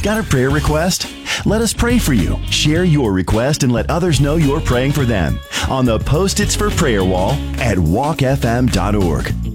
Got a prayer request? Let us pray for you. Share your request and let others know you're praying for them on the Post-its for Prayer wall at walkfm.org.